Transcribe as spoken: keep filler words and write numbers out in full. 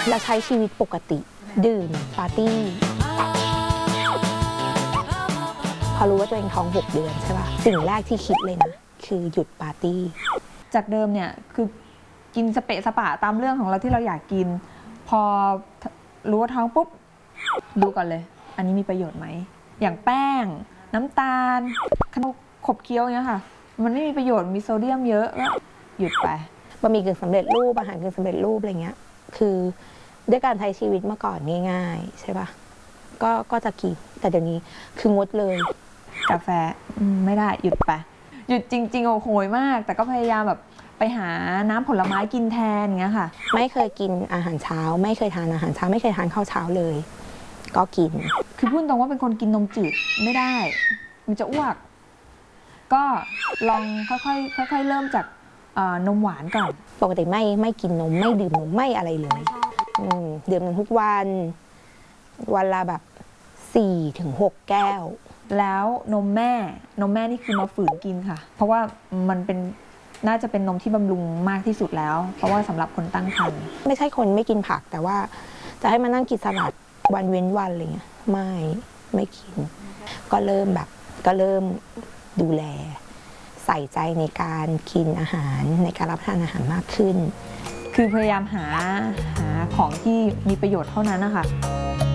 และใช้ชีวิตปกติดื่มปาร์ตี้พอรู้ว่าตัวเองท้องหกเดือนใช่ป่ะสิ่งแรกที่คิดเลยนะคือหยุดปาร์ตี้จากเดิมเนี่ยคือกินสเปะสปะตามเรื่องของเราที่เราอยากกินพอรู้ว่าท้องปุ๊บดูก่อนเลยอันนี้มีประโยชน์ไหมอย่างแป้งน้ำตาลขนมขบเคี้ยวเงี้ยค่ะมันไม่มีประโยชน์มีโซเดียมเยอะก็หยุดไปบะหมี่กึ่งสำเร็จรูปอาหารกึ่งสำเร็จรูปอะไรเงี้ยคือด้วยการใช้ชีวิตเมื่อก่อนง่ายๆใช่ป่ะก็ก็จะกินแต่เดี๋ยวนี้คืองดเลยกาแฟไม่ได้หยุดไปหยุดจริงๆโอ้โหยมากแต่ก็พยายามแบบไปหาน้ำผลไม้กินแทนอย่างเงี้ยค่ะไม่เคยกินอาหารเช้าไม่เคยทานอาหารเช้าไม่เคยทานข้าวเช้าเลยก็กินคือพูดตรงว่าเป็นคนกินนมจืดไม่ได้มันจะอ้วกก็ลองค่อยๆค่อยๆเริ่มจากนมหวานก่อนปกติไม่ไม่กินนมไม่ดื่มนมไม่อะไรเลยดื่มนมทุกวันวันละแบบสี่ถึงหกแก้วแล้วนมแม่นมแม่นี่คือมาฝืนกินค่ะเพราะว่ามันเป็นน่าจะเป็นนมที่บำรุงมากที่สุดแล้วเพราะว่าสำหรับคนตั้งครรภ์ไม่ใช่คนไม่กินผักแต่ว่าจะให้มานั่งกินสลัดวันเว้นวันอะไรเงี้ยไม่ไม่กินก็เริ่มแบบก็เริ่มดูแลใส่ใจในการกินอาหารในการรับประทานอาหารมากขึ้นคือพยายามหาหาของที่มีประโยชน์เท่านั้นนะคะ